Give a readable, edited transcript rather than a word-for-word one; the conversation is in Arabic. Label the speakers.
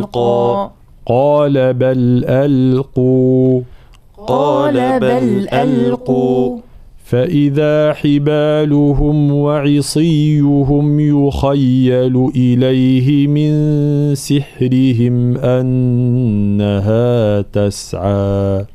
Speaker 1: قال بل ألقوا فإذا حبالهم وعصيهم يخيل إليه من سحرهم أنها تسعى